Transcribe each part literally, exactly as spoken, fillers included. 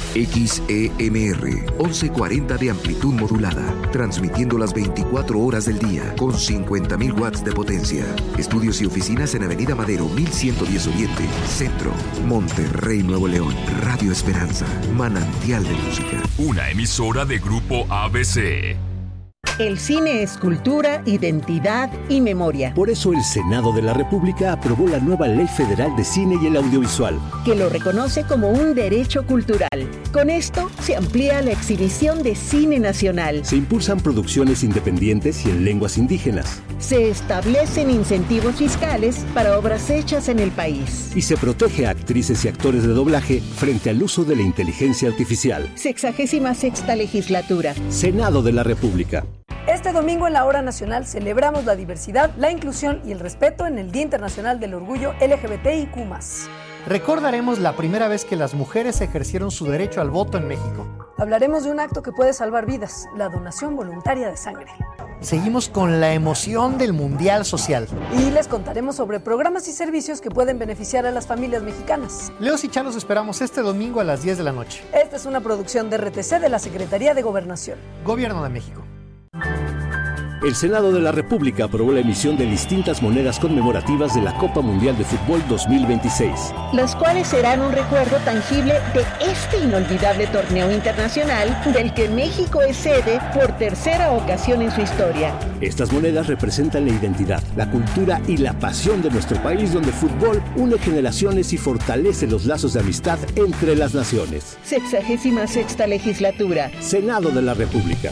X E M R, once cuarenta de amplitud modulada, transmitiendo las veinticuatro horas del día con cincuenta mil watts de potencia. Estudios y oficinas en Avenida Madero mil ciento diez Oriente, Centro, Monterrey, Nuevo León. Radio Esperanza, manantial de música. Una emisora de Grupo A B C. El cine es cultura, identidad y memoria. Por eso el Senado de la República aprobó la nueva Ley Federal de Cine y el Audiovisual, que lo reconoce como un derecho cultural. Con esto se amplía la exhibición de cine nacional. Se impulsan producciones independientes y en lenguas indígenas. Se establecen incentivos fiscales para obras hechas en el país. Y se protege a actrices y actores de doblaje frente al uso de la inteligencia artificial. Sexagésima sexta legislatura. Senado de la República. Este domingo en la Hora Nacional celebramos la diversidad, la inclusión y el respeto en el Día Internacional del Orgullo L G B T I Q más. Recordaremos la primera vez que las mujeres ejercieron su derecho al voto en México. Hablaremos de un acto que puede salvar vidas, la donación voluntaria de sangre. Seguimos con la emoción del Mundial Social. Y les contaremos sobre programas y servicios que pueden beneficiar a las familias mexicanas. Leos y Chan los esperamos este domingo a las diez de la noche. Esta es una producción de R T C de la Secretaría de Gobernación. Gobierno de México. El Senado de la República aprobó la emisión de distintas monedas conmemorativas de la Copa Mundial de Fútbol dos mil veintiséis. Las cuales serán un recuerdo tangible de este inolvidable torneo internacional del que México es sede por tercera ocasión en su historia. Estas monedas representan la identidad, la cultura y la pasión de nuestro país, donde el fútbol une generaciones y fortalece los lazos de amistad entre las naciones. Sexagésima sexta legislatura. Senado de la República.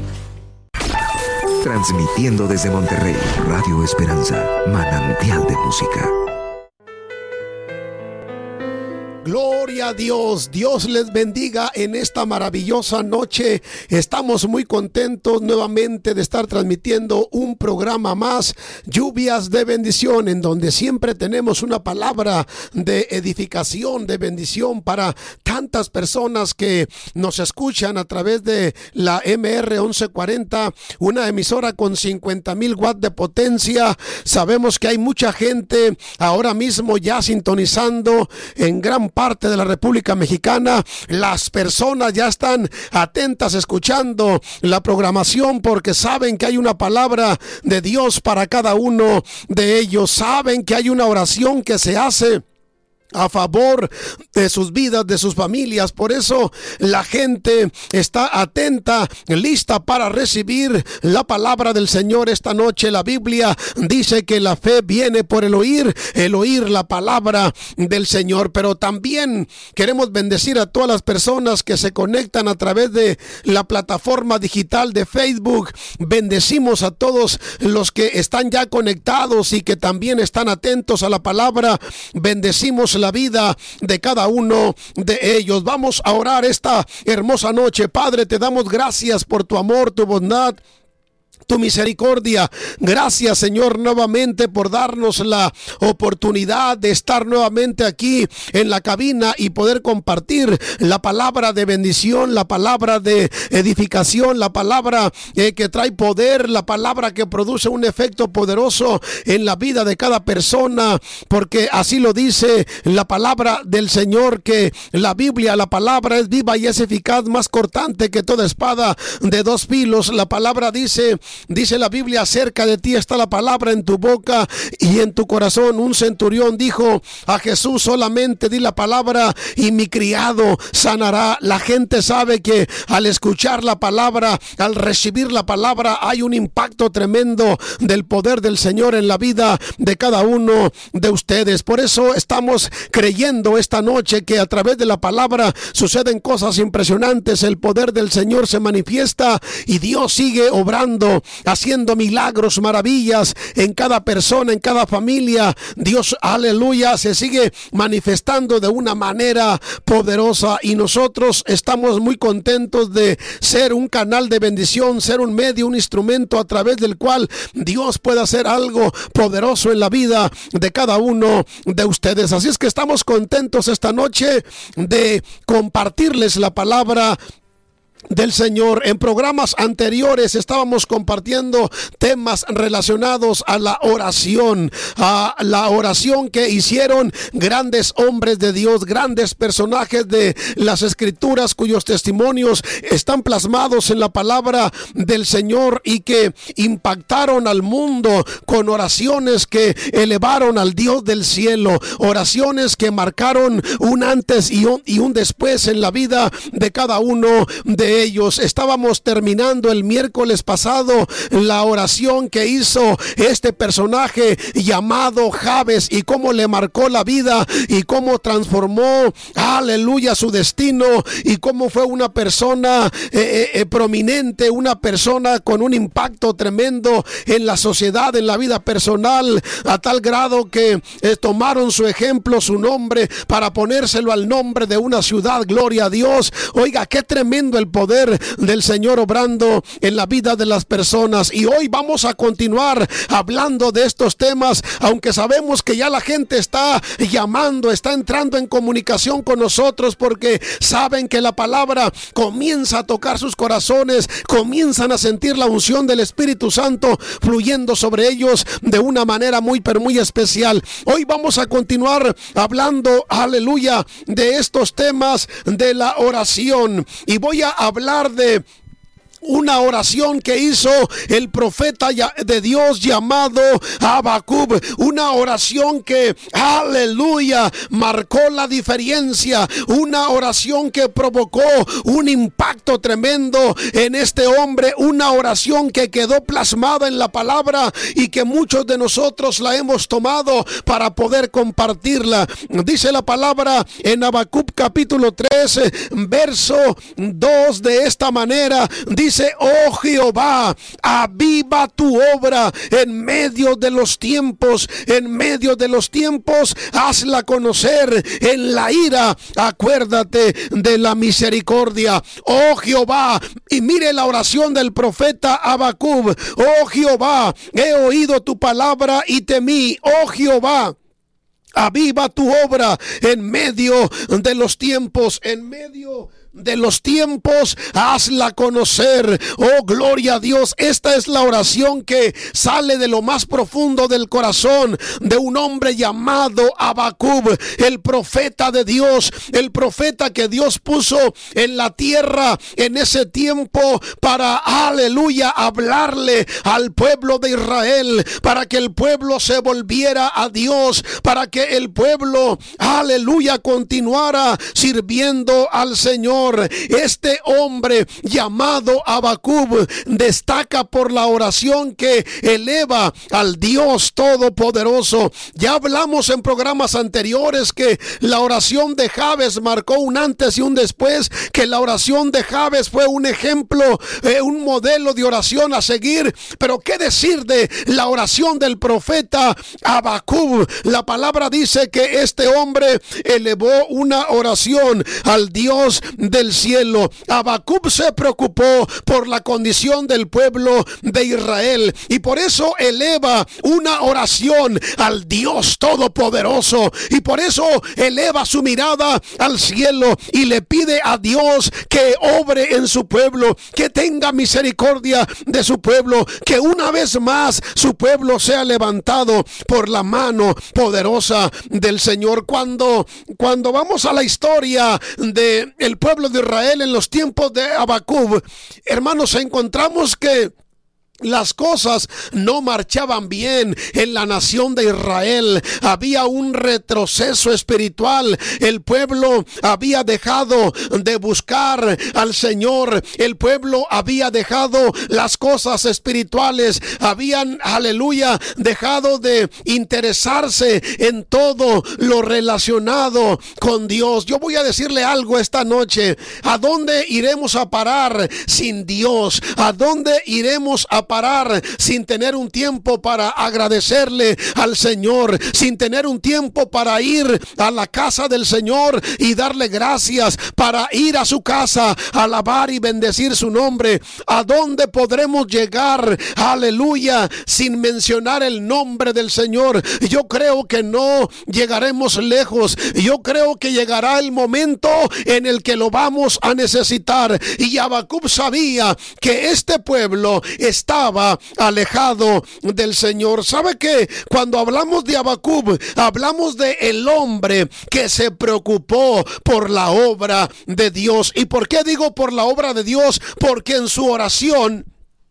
Transmitiendo desde Monterrey, Radio Esperanza, manantial de música. Gloria a Dios, Dios les bendiga en esta maravillosa noche. Estamos muy contentos nuevamente de estar transmitiendo un programa más, Lluvias de Bendición, en donde siempre tenemos una palabra de edificación, de bendición para tantas personas que nos escuchan a través de la M R once cuarenta, una emisora con cincuenta mil watts de potencia. Sabemos que hay mucha gente ahora mismo ya sintonizando en gran parte de la República Mexicana. Las personas ya están atentas escuchando la programación porque saben que hay una palabra de Dios para cada uno de ellos. Saben que hay una oración que se hace a favor de sus vidas, de sus familias. Por eso la gente está atenta, lista para recibir la palabra del Señor esta noche. La Biblia dice que la fe viene por el oír, el oír la palabra del Señor. Pero también queremos bendecir a todas las personas que se conectan a través de la plataforma digital de Facebook. Bendecimos a todos los que están ya conectados y que también están atentos a la palabra. Bendecimos la vida de cada uno de ellos. Vamos a orar esta hermosa noche. Padre, te damos gracias por tu amor, tu bondad, tu misericordia. Gracias, Señor, nuevamente por darnos la oportunidad de estar nuevamente aquí en la cabina y poder compartir la palabra de bendición, la palabra de edificación, la palabra eh, que trae poder, la palabra que produce un efecto poderoso en la vida de cada persona, porque así lo dice la palabra del Señor, que la Biblia, la palabra es viva y es eficaz, más cortante que toda espada de dos filos. La palabra dice Dice la Biblia, cerca de ti está la palabra, en tu boca y en tu corazón. Un centurión dijo a Jesús, solamente di la palabra y mi criado sanará. La gente sabe que al escuchar la palabra, al recibir la palabra, hay un impacto tremendo del poder del Señor en la vida de cada uno de ustedes. Por eso estamos creyendo esta noche que a través de la palabra suceden cosas impresionantes. El poder del Señor se manifiesta y Dios sigue obrando, haciendo milagros, maravillas en cada persona, en cada familia. Dios, aleluya, se sigue manifestando de una manera poderosa y nosotros estamos muy contentos de ser un canal de bendición, ser un medio, un instrumento a través del cual Dios puede hacer algo poderoso en la vida de cada uno de ustedes. Así es que estamos contentos esta noche de compartirles la palabra del Señor. En programas anteriores estábamos compartiendo temas relacionados a la oración, a la oración que hicieron grandes hombres de Dios, grandes personajes de las Escrituras cuyos testimonios están plasmados en la palabra del Señor y que impactaron al mundo con oraciones que elevaron al Dios del cielo, oraciones que marcaron un antes y un, y un después en la vida de cada uno de ellos. Estábamos terminando el miércoles pasado la oración que hizo este personaje llamado Jabes y cómo le marcó la vida y cómo transformó, aleluya, su destino y cómo fue una persona eh, eh, prominente, una persona con un impacto tremendo en la sociedad, en la vida personal, a tal grado que eh, tomaron su ejemplo, su nombre, para ponérselo al nombre de una ciudad. Gloria a Dios. Oiga, qué tremendo el poder del Señor obrando en la vida de las personas. Y hoy vamos a continuar hablando de estos temas, aunque sabemos que ya la gente está llamando, está entrando en comunicación con nosotros porque saben que la palabra comienza a tocar sus corazones, comienzan a sentir la unción del Espíritu Santo fluyendo sobre ellos de una manera muy pero muy especial. Hoy vamos a continuar hablando, aleluya, de estos temas de la oración y voy a hablar de una oración que hizo el profeta de Dios llamado Habacuc, una oración que, aleluya, marcó la diferencia, una oración que provocó un impacto tremendo en este hombre, una oración que quedó plasmada en la palabra y que muchos de nosotros la hemos tomado para poder compartirla. Dice la palabra en Habacuc capítulo tres, verso dos, de esta manera, dice: Dice: oh Jehová, aviva tu obra en medio de los tiempos, en medio de los tiempos, hazla conocer en la ira, acuérdate de la misericordia. Oh Jehová, y mire la oración del profeta Habacuc: oh Jehová, he oído tu palabra y temí. Oh Jehová, aviva tu obra en medio de los tiempos, en medio de los tiempos, hazla conocer. Oh, gloria a Dios. Esta es la oración que sale de lo más profundo del corazón de un hombre llamado Habacuc, el profeta de Dios, el profeta que Dios puso en la tierra en ese tiempo para, aleluya, hablarle al pueblo de Israel, para que el pueblo se volviera a Dios, para que el pueblo, aleluya, continuara sirviendo al Señor. Este hombre llamado Habacuc destaca por la oración que eleva al Dios Todopoderoso. Ya hablamos en programas anteriores que la oración de Jabes marcó un antes y un después, que la oración de Jabes fue un ejemplo, eh, un modelo de oración a seguir. Pero qué decir de la oración del profeta Habacuc. La palabra dice que este hombre elevó una oración al Dios del cielo. Habacuc se preocupó por la condición del pueblo de Israel y por eso eleva una oración al Dios Todopoderoso, y por eso eleva su mirada al cielo y le pide a Dios que obre en su pueblo, que tenga misericordia de su pueblo, que una vez más su pueblo sea levantado por la mano poderosa del Señor. Cuando, cuando vamos a la historia del pueblo de Israel en los tiempos de Habacuc, hermanos, encontramos que las cosas no marchaban bien en la nación de Israel. Había un retroceso espiritual. El pueblo había dejado de buscar al Señor. El pueblo había dejado las cosas espirituales. Habían, aleluya, dejado de interesarse en todo lo relacionado con Dios. Yo voy a decirle algo esta noche. ¿A dónde iremos a parar sin Dios? ¿A dónde iremos a parar parar sin tener un tiempo para agradecerle al Señor, sin tener un tiempo para ir a la casa del Señor y darle gracias, para ir a su casa, alabar y bendecir su nombre. ¿A dónde podremos llegar, aleluya, sin mencionar el nombre del Señor? Yo creo que no llegaremos lejos. Yo creo que llegará el momento en el que lo vamos a necesitar. Y Habacuc sabía que este pueblo estaba alejado del Señor. ¿Sabe qué? Cuando hablamos de Habacuc, hablamos de el hombre que se preocupó por la obra de Dios. ¿Y por qué digo por la obra de Dios? Porque en su oración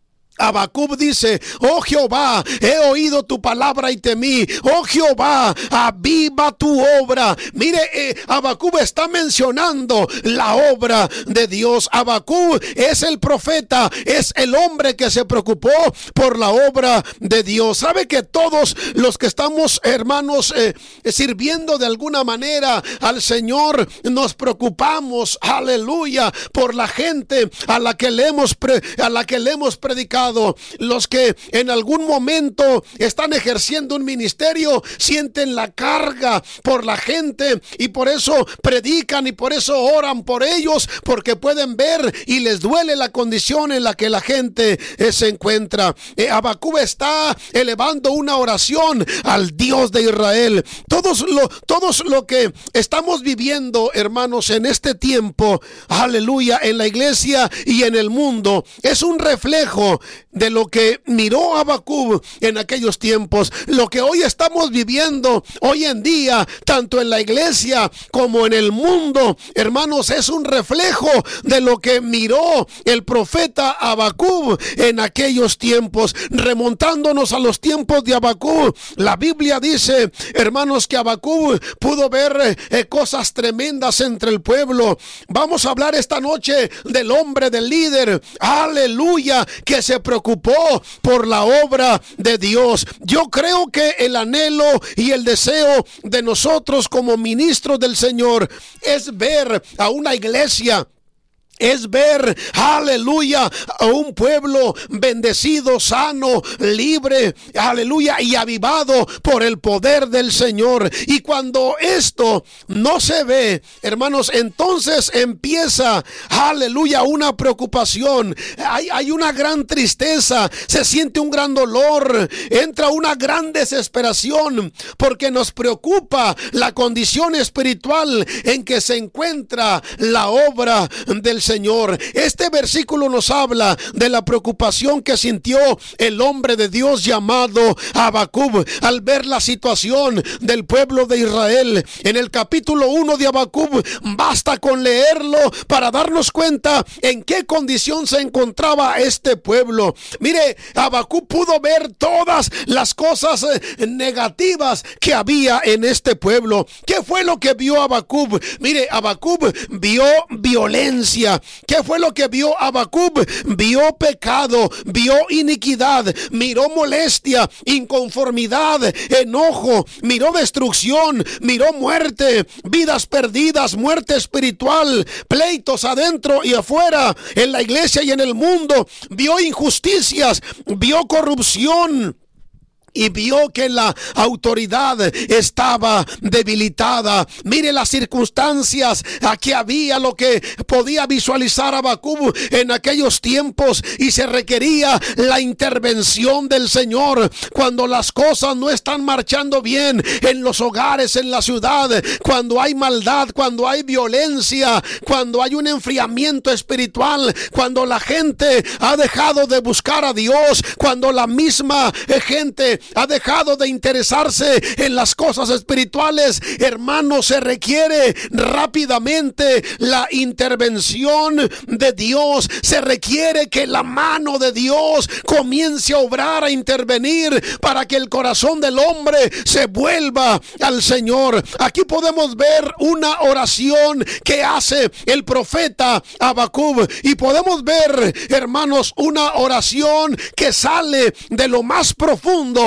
Habacuc dice: oh Jehová, he oído tu palabra y temí. Oh Jehová, aviva tu obra. Mire, eh, Habacuc está mencionando la obra de Dios. Habacuc es el profeta, es el hombre que se preocupó por la obra de Dios. Sabe que todos los que estamos, hermanos, eh, sirviendo de alguna manera al Señor, nos preocupamos, aleluya, por la gente a la que le hemos, pre, a la que le hemos predicado. Los que en algún momento están ejerciendo un ministerio sienten la carga por la gente y por eso predican y por eso oran por ellos, porque pueden ver y les duele la condición en la que la gente eh, se encuentra. eh, Habacuc está elevando una oración al Dios de Israel. Todos lo, todos lo que estamos viviendo, hermanos, en este tiempo, aleluya, en la iglesia y en el mundo, es un reflejo de lo que miró Habacuc en aquellos tiempos. Lo que hoy estamos viviendo hoy en día, tanto en la iglesia como en el mundo, hermanos, es un reflejo de lo que miró el profeta Habacuc en aquellos tiempos. Remontándonos a los tiempos de Habacuc, la Biblia dice, hermanos, que Habacuc pudo ver eh, cosas tremendas entre el pueblo. Vamos a hablar esta noche del hombre, del líder, aleluya, que se preocupó por la obra de Dios. Yo creo que el anhelo y el deseo de nosotros como ministros del Señor es ver a una iglesia, es ver, aleluya, a un pueblo bendecido, sano, libre, aleluya, y avivado por el poder del Señor. Y cuando esto no se ve, hermanos, entonces empieza, aleluya, una preocupación. Hay, hay una gran tristeza, se siente un gran dolor, entra una gran desesperación, porque nos preocupa la condición espiritual en que se encuentra la obra del Señor. Señor. Este versículo nos habla de la preocupación que sintió el hombre de Dios llamado Habacuc al ver la situación del pueblo de Israel. En el capítulo uno de Habacuc basta con leerlo para darnos cuenta en qué condición se encontraba este pueblo. Mire, Habacuc pudo ver todas las cosas negativas que había en este pueblo. ¿Qué fue lo que vio Habacuc? Mire, Habacuc vio violencia. ¿Qué fue lo que vio Habacuc? Vio pecado, vio iniquidad, miró molestia, inconformidad, enojo, miró destrucción, miró muerte, vidas perdidas, muerte espiritual, pleitos adentro y afuera, en la iglesia y en el mundo. Vio injusticias, vio corrupción. Y vio que la autoridad estaba debilitada. Mire las circunstancias. Aquí había lo que podía visualizar Habacuc en aquellos tiempos, y se requería la intervención del Señor. Cuando las cosas no están marchando bien en los hogares, en la ciudad, cuando hay maldad, cuando hay violencia, cuando hay un enfriamiento espiritual, cuando la gente ha dejado de buscar a Dios, cuando la misma gente ha dejado de interesarse en las cosas espirituales, hermanos, se requiere rápidamente la intervención de Dios. Se requiere que la mano de Dios comience a obrar, a intervenir, para que el corazón del hombre se vuelva al Señor. Aquí podemos ver una oración que hace el profeta Habacuc, y podemos ver, hermanos, una oración que sale de lo más profundo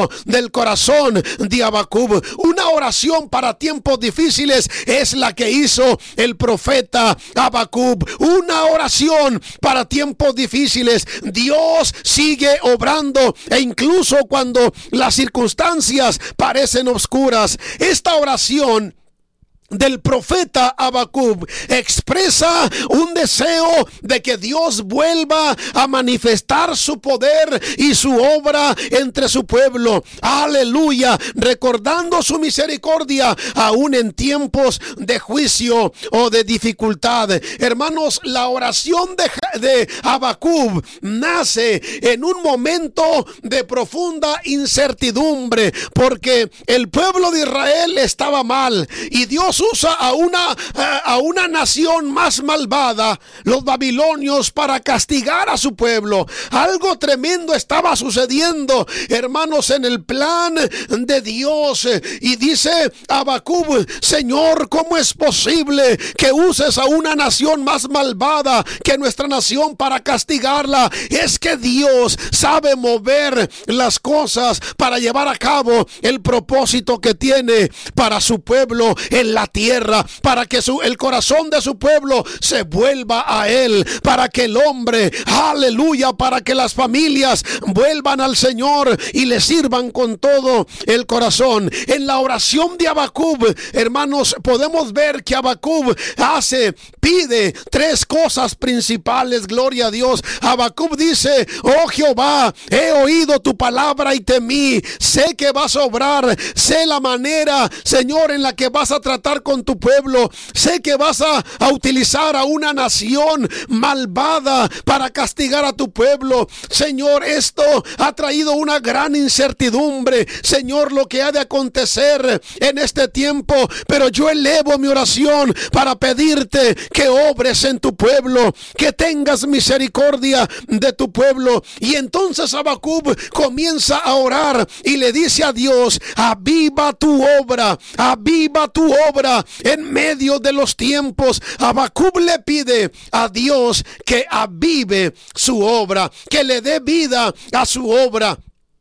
medio del corazón de Habacuc. Una oración para tiempos difíciles es la que hizo el profeta Habacuc. Una oración para tiempos difíciles. Dios sigue obrando, e incluso cuando las circunstancias parecen oscuras. Esta oración del profeta Habacuc expresa un deseo de que Dios vuelva a manifestar su poder y su obra entre su pueblo. Aleluya, recordando su misericordia aún en tiempos de juicio o de dificultad. Hermanos, la oración de, de Habacuc nace en un momento de profunda incertidumbre, porque el pueblo de Israel estaba mal y Dios usa a una, a una nación más malvada, los babilonios, para castigar a su pueblo. Algo tremendo estaba sucediendo, hermanos, en el plan de Dios. Y dice Habacuc: Señor, ¿cómo es posible que uses a una nación más malvada que nuestra nación para castigarla? Es que Dios sabe mover las cosas para llevar a cabo el propósito que tiene para su pueblo en la tierra, para que su, el corazón de su pueblo se vuelva a él, para que el hombre, aleluya, para que las familias vuelvan al Señor y le sirvan con todo el corazón. En la oración de Habacuc, hermanos, podemos ver que Habacuc hace, pide tres cosas principales. Gloria a Dios. Habacuc dice: oh Jehová, he oído tu palabra y temí. Sé que vas a obrar, sé la manera, Señor, en la que vas a tratar con tu pueblo. Sé que vas a, a utilizar a una nación malvada para castigar a tu pueblo. Señor, esto ha traído una gran incertidumbre, Señor, lo que ha de acontecer en este tiempo, pero yo elevo mi oración para pedirte que obres en tu pueblo, que tengas misericordia de tu pueblo. Y entonces Habacuc comienza a orar y le dice a Dios: aviva tu obra, aviva tu obra en medio de los tiempos. Habacuc le pide a Dios que avive su obra, que le dé vida a su obra,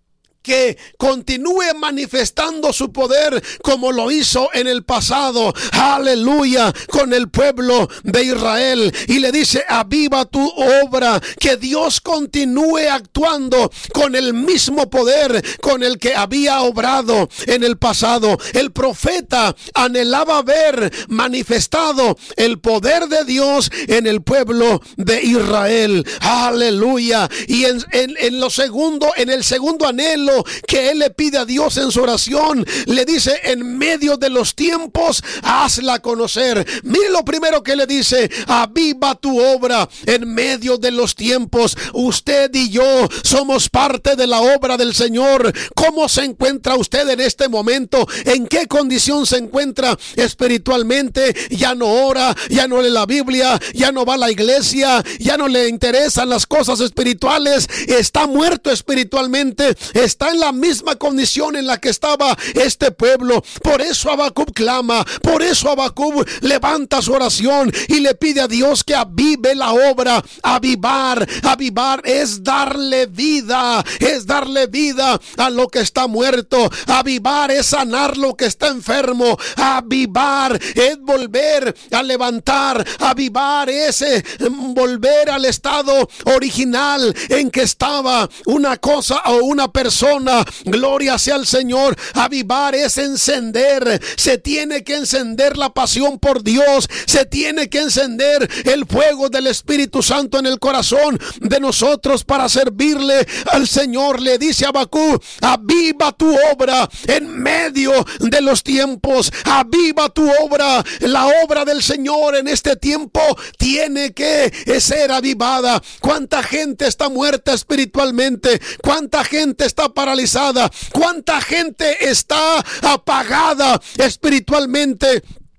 que continúe manifestando su poder como lo hizo en el pasado, aleluya, con el pueblo de Israel. Y le dice: aviva tu obra, que Dios continúe actuando con el mismo poder con el que había obrado en el pasado. El profeta anhelaba ver manifestado el poder de Dios en el pueblo de Israel, aleluya. Y en, en, en lo segundo, en el segundo anhelo que él le pide a Dios en su oración, le dice: en medio de los tiempos, hazla conocer. Mire lo primero que le dice: aviva tu obra en medio de los tiempos. Usted y yo somos parte de la obra del Señor. ¿Cómo se encuentra usted en este momento? ¿En qué condición se encuentra espiritualmente? Ya no ora, ya no lee la Biblia, ya no va a la iglesia, ya no le interesan las cosas espirituales, está muerto espiritualmente, está en la misma condición en la que estaba este pueblo. Por eso Habacuc clama, por eso Habacuc levanta su oración y le pide a Dios que avive la obra. Avivar, avivar es darle vida, es darle vida a lo que está muerto. Avivar es sanar lo que está enfermo. Avivar es volver a levantar. Avivar es eh, volver al estado original en que estaba una cosa o una persona. Gloria sea al Señor. Avivar es encender. Se tiene que encender la pasión por Dios. Se tiene que encender el fuego del Espíritu Santo en el corazón de nosotros para servirle al Señor. Le dice a Habacuc: aviva tu obra en medio de los tiempos. Aviva tu obra. La obra del Señor en este tiempo tiene que ser avivada. ¿Cuánta gente está muerta espiritualmente? ¿Cuánta gente está paralizada? ¿Cuánta gente está apagada espiritualmente?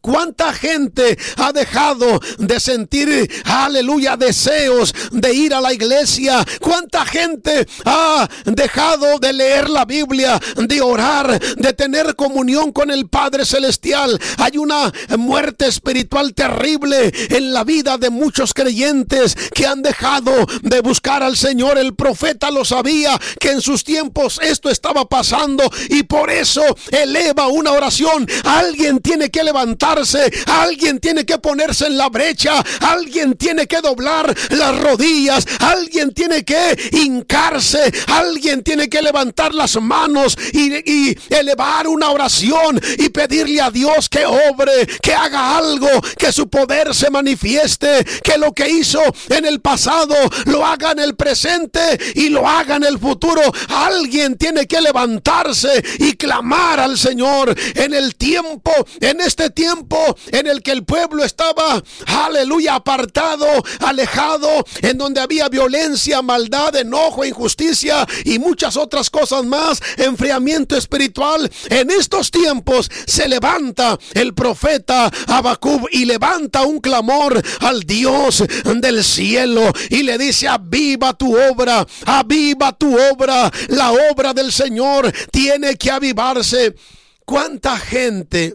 ¿Cuánta gente ha dejado de sentir, aleluya, deseos de ir a la iglesia? ¿Cuánta gente ha dejado de leer la Biblia, de orar, de tener comunión con el Padre Celestial? Hay una muerte espiritual terrible en la vida de muchos creyentes que han dejado de buscar al Señor. El profeta lo sabía, que en sus tiempos esto estaba pasando, y por eso eleva una oración. Alguien tiene que levantarse, alguien tiene que ponerse en la brecha, alguien tiene que doblar las rodillas, alguien tiene que hincarse, alguien tiene que levantar las manos y, y elevar una oración y pedirle a Dios que obre, que haga algo, que su poder se manifieste, que lo que hizo en el pasado lo haga en el presente y lo haga en el futuro. Alguien tiene que levantarse y clamar al Señor en el tiempo, en este tiempo en el que el pueblo estaba, aleluya, apartado, alejado, en donde había violencia, maldad, enojo, injusticia y muchas otras cosas más, enfriamiento espiritual. En estos tiempos se levanta el profeta Habacuc y levanta un clamor al Dios del cielo y le dice: aviva tu obra, aviva tu obra. La obra del Señor tiene que avivarse. ¿Cuánta gente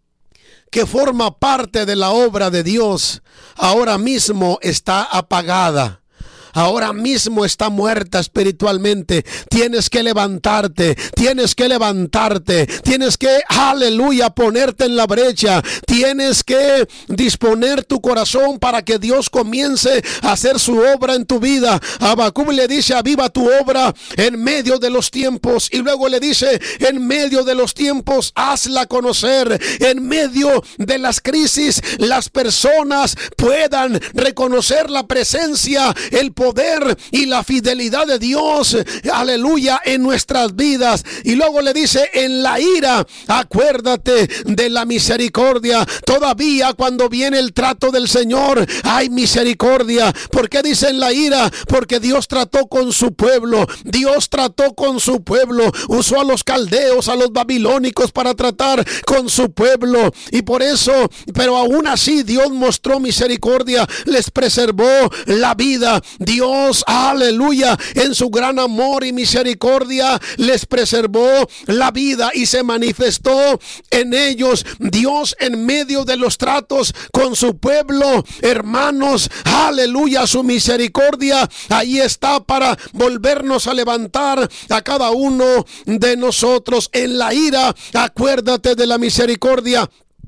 que forma parte de la obra de Dios ahora mismo está apagada? Ahora mismo está muerta espiritualmente. Tienes que levantarte, tienes que levantarte, tienes que, aleluya, ponerte en la brecha. Tienes que disponer tu corazón para que Dios comience a hacer su obra en tu vida. Habacuc le dice: aviva tu obra en medio de los tiempos. Y luego le dice: en medio de los tiempos, hazla conocer. En medio de las crisis, las personas puedan reconocer la presencia, el poder y la fidelidad de Dios, aleluya, en nuestras vidas. Y luego le dice: en la ira, acuérdate de la misericordia. Todavía cuando viene el trato del Señor, hay misericordia. ¿Por qué dice en la ira? Porque Dios trató con su pueblo. Dios trató con su pueblo. Usó a los caldeos, a los babilónicos para tratar con su pueblo. Y por eso, pero aún así Dios mostró misericordia, les preservó la vida. Dios, aleluya, en su gran amor y misericordia les preservó la vida y se manifestó en ellos. Dios, en medio de los tratos con su pueblo, hermanos, aleluya, su misericordia ahí está para volvernos a levantar a cada uno de nosotros. En la ira, acuérdate de la misericordia.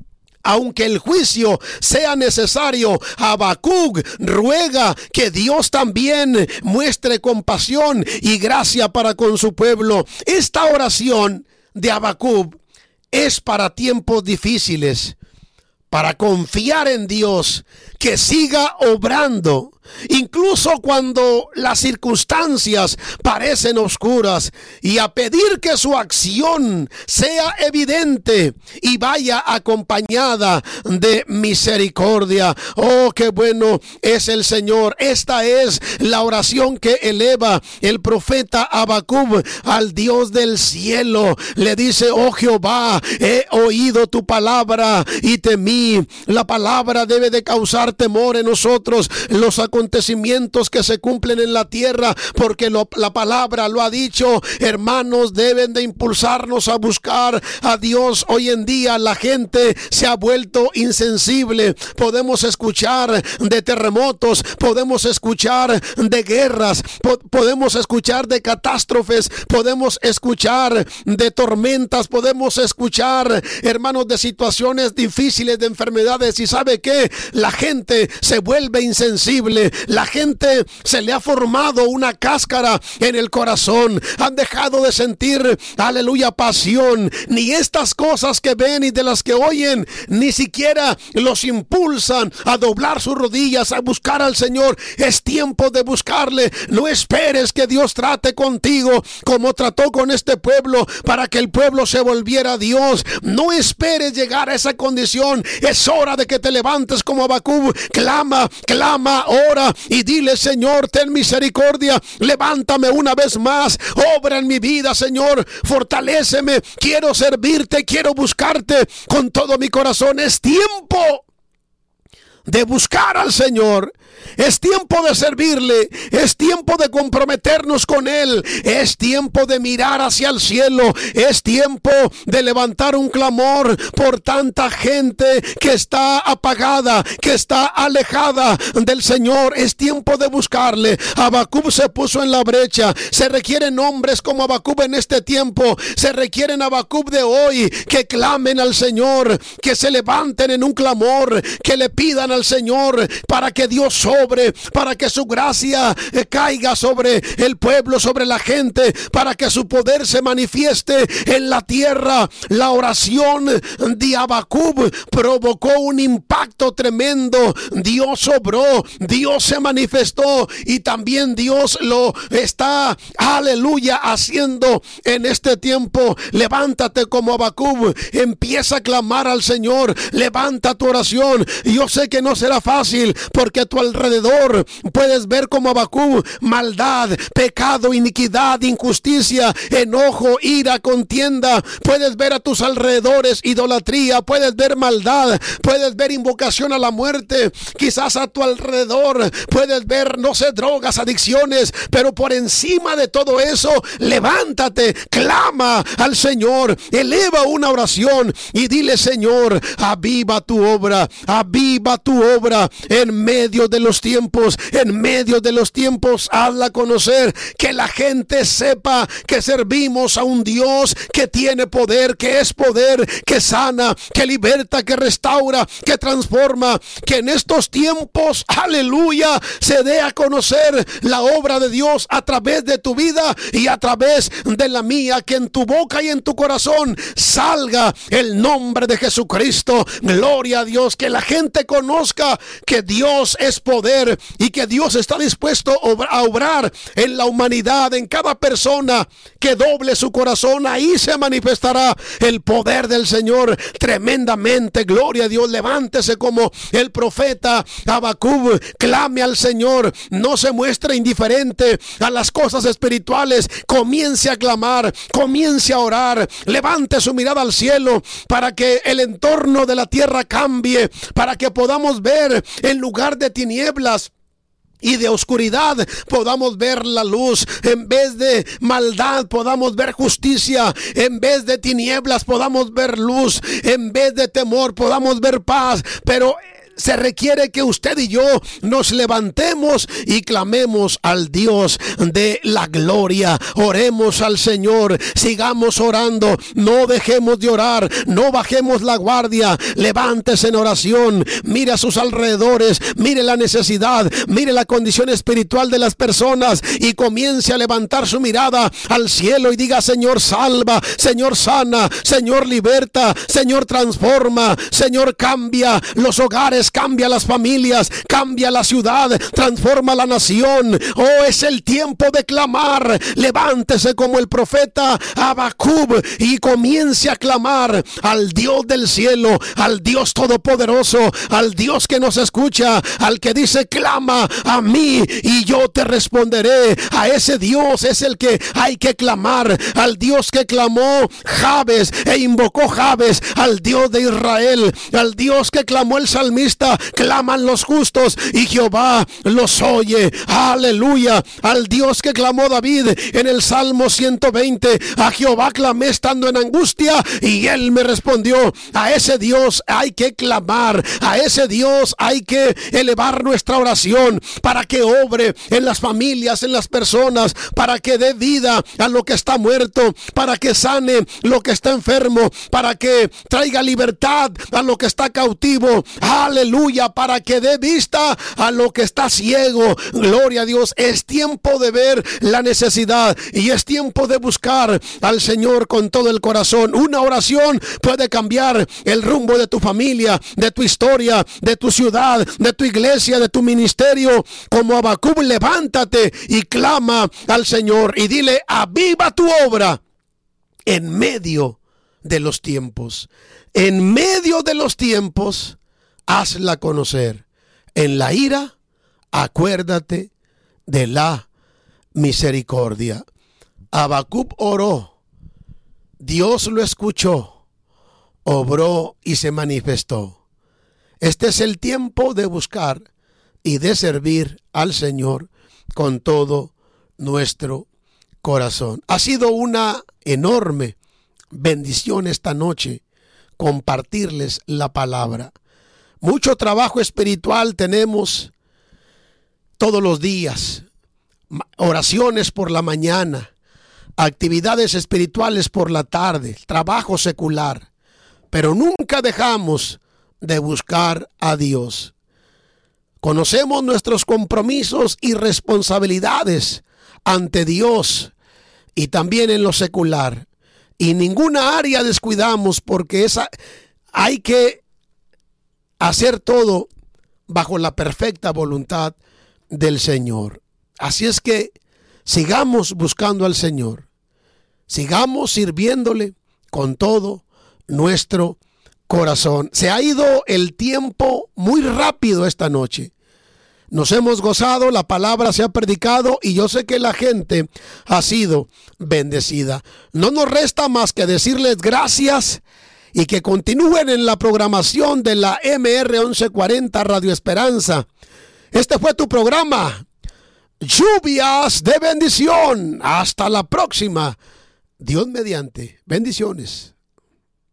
Aunque el juicio sea necesario, Habacuc ruega que Dios también muestre compasión y gracia para con su pueblo. Esta oración de Habacuc es para tiempos difíciles, para confiar en Dios que siga obrando, incluso cuando las circunstancias parecen oscuras, y a pedir que su acción sea evidente y vaya acompañada de misericordia. Oh, qué bueno es el Señor. Esta es la oración que eleva el profeta Habacuc al Dios del cielo. Le dice: oh Jehová, he oído tu palabra y temí. La palabra debe de causar temor en nosotros. Los acontecimientos que se cumplen en la tierra, porque lo, la palabra lo ha dicho, hermanos, deben de impulsarnos a buscar a Dios. Hoy en día la gente se ha vuelto insensible. Podemos escuchar de terremotos, podemos escuchar de guerras, po- podemos escuchar de catástrofes, podemos escuchar de tormentas, podemos escuchar, hermanos, de situaciones difíciles, de enfermedades. Y ¿sabe qué? La gente se vuelve insensible. La gente se le ha formado una cáscara en el corazón. Han dejado de sentir, aleluya, pasión. Ni estas cosas que ven y de las que oyen, ni siquiera los impulsan a doblar sus rodillas, a buscar al Señor. Es tiempo de buscarle. No esperes que Dios trate contigo como trató con este pueblo para que el pueblo se volviera a Dios. No esperes llegar a esa condición. Es hora de que te levantes como Habacuc. Clama, clama, ora. ahora y dile: Señor, ten misericordia, levántame una vez más, obra en mi vida, Señor, fortaléceme, quiero servirte, quiero buscarte con todo mi corazón. Es tiempo de buscar al Señor. Es tiempo de servirle, es tiempo de comprometernos con Él, es tiempo de mirar hacia el cielo, es tiempo de levantar un clamor por tanta gente que está apagada, que está alejada del Señor. Es tiempo de buscarle. Habacuc se puso en la brecha. Se requieren hombres como Habacuc en este tiempo. Se requieren Habacuc de hoy que clamen al Señor, que se levanten en un clamor, que le pidan al Señor para que Dios sobre, para que su gracia eh, caiga sobre el pueblo, sobre la gente, para que su poder se manifieste en la tierra. La oración de Habacuc provocó un impacto tremendo. Dios obró, Dios se manifestó y también Dios lo está, aleluya, haciendo en este tiempo. Levántate como Habacuc, empieza a clamar al Señor, levanta tu oración. Yo sé que no será fácil, porque a tu alrededor puedes ver como Habacuc maldad, pecado, iniquidad, injusticia, enojo, ira, contienda. Puedes ver a tus alrededores idolatría, puedes ver maldad, puedes ver invocación a la muerte. Quizás a tu alrededor puedes ver, no sé, drogas, adicciones, pero por encima de todo eso, levántate, clama al Señor, eleva una oración y dile: Señor, aviva tu obra, aviva tu obra en medio de los tiempos, en medio de los tiempos, hazla conocer, que la gente sepa que servimos a un Dios que tiene poder, que es poder, que sana, que liberta, que restaura, que transforma. Que en estos tiempos, aleluya, se dé a conocer la obra de Dios a través de tu vida y a través de la mía, que en tu boca y en tu corazón salga el nombre de Jesucristo. Gloria a Dios, que la gente conozca que Dios es poder y que Dios está dispuesto a obrar en la humanidad, en cada persona que doble su corazón. Ahí se manifestará el poder del Señor tremendamente. Gloria a Dios. Levántese como el profeta Habacuc, clame al Señor, no se muestre indiferente a las cosas espirituales, comience a clamar, comience a orar, levante su mirada al cielo para que el entorno de la tierra cambie, para que podamos ver, en lugar de tinieblas y de oscuridad, podamos ver la luz. En vez de maldad, podamos ver justicia. En vez de tinieblas, podamos ver luz. En vez de temor, podamos ver paz. Pero se requiere que usted y yo nos levantemos y clamemos al Dios de la gloria. Oremos al Señor, sigamos orando, no dejemos de orar, no bajemos la guardia. Levántese en oración, mire a sus alrededores, mire la necesidad, mire la condición espiritual de las personas y comience a levantar su mirada al cielo y diga: Señor, salva, Señor, sana, Señor, liberta, Señor, transforma, Señor, cambia los hogares, cambia las familias, cambia la ciudad, transforma la nación. Oh, es el tiempo de clamar. Levántese como el profeta Habacuc y comience a clamar al Dios del cielo, al Dios todopoderoso, al Dios que nos escucha, al que dice: clama a mí y yo te responderé. A ese Dios es el que hay que clamar, al Dios que clamó Jabes e invocó Jabes, al Dios de Israel, al Dios que clamó el salmista: claman los justos y Jehová los oye. Aleluya. Al Dios que clamó David en el Salmo ciento veinte: a Jehová clamé estando en angustia y él me respondió. A ese Dios hay que clamar, a ese Dios hay que elevar nuestra oración para que obre en las familias, en las personas, para que dé vida a lo que está muerto, para que sane lo que está enfermo, para que traiga libertad a lo que está cautivo. Aleluya. Para que dé vista a lo que está ciego. Gloria a Dios. Es tiempo de ver la necesidad y es tiempo de buscar al Señor con todo el corazón. Una oración puede cambiar el rumbo de tu familia, de tu historia, de tu ciudad, de tu iglesia, de tu ministerio. Como Habacuc, levántate y clama al Señor y dile: aviva tu obra en medio de los tiempos. En medio de los tiempos, hazla conocer. En la ira, acuérdate de la misericordia. Habacuc oró, Dios lo escuchó, obró y se manifestó. Este es el tiempo de buscar y de servir al Señor con todo nuestro corazón. Ha sido una enorme bendición esta noche compartirles la palabra. Mucho trabajo espiritual tenemos todos los días, oraciones por la mañana, actividades espirituales por la tarde, trabajo secular, pero nunca dejamos de buscar a Dios. Conocemos nuestros compromisos y responsabilidades ante Dios y también en lo secular, y ninguna área descuidamos, porque esa hay que hacer todo bajo la perfecta voluntad del Señor. Así es que sigamos buscando al Señor, sigamos sirviéndole con todo nuestro corazón. Se ha ido el tiempo muy rápido esta noche. Nos hemos gozado, la palabra se ha predicado y yo sé que la gente ha sido bendecida. No nos resta más que decirles gracias y que continúen en la programación de la M R once cuarenta Radio Esperanza. Este fue tu programa, Lluvias de Bendición. Hasta la próxima. Dios mediante. Bendiciones.